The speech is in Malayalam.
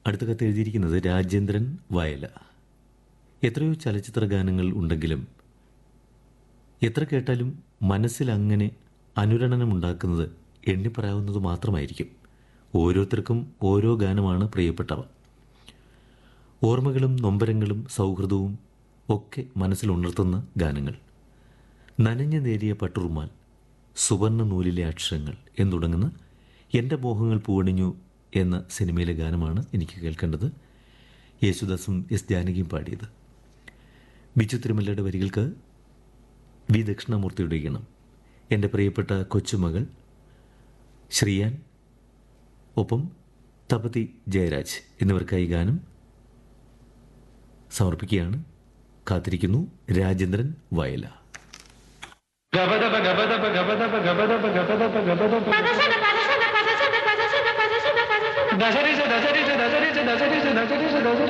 അടുത്ത കത്ത് എഴുതിയിരിക്കുന്നത് രാജേന്ദ്രൻ വയല. എത്രയോ ചലച്ചിത്ര ഗാനങ്ങൾ ഉണ്ടെങ്കിലും എത്ര കേട്ടാലും മനസ്സിൽ അങ്ങനെ അനുരണനമുണ്ടാക്കുന്നത് എണ്ണിപ്പറയാവുന്നത് മാത്രമായിരിക്കും. ഓരോരുത്തർക്കും ഓരോ ഗാനമാണ് പ്രിയപ്പെട്ടവ. ഓർമ്മകളും നൊമ്പരങ്ങളും സൗഹൃദവും ഒക്കെ മനസ്സിലുണർത്തുന്ന ഗാനങ്ങൾ. നനഞ്ഞു നേരിയ പട്ടുറുമാൽ, സുവർണ്ണ നൂലിലെ അക്ഷരങ്ങൾ എന്ന് തുടങ്ങുന്ന എൻ്റെ മോഹങ്ങൾ പൂവണിഞ്ഞു എന്ന സിനിമയിലെ ഗാനമാണ് എനിക്ക് കേൾക്കേണ്ടത്. യേശുദാസും എസ് ജാനകിയും പാടിയത്. ബിജു തിരുമല്ലയുടെ വരികൾക്ക് വി ദക്ഷിണാമൂർത്തിയുടെ ഈണം. എൻ്റെ പ്രിയപ്പെട്ട കൊച്ചുമകൾ ശ്രീയാൻ, ഒപ്പം തപതി ജയരാജ് എന്നിവർക്കായി ഗാനം സമർപ്പിക്കുകയാണ്. കാത്തിരിക്കുന്നു. രാജേന്ദ്രൻ വയല. దశరిజ దశరిజ దశరిజ దశరిజ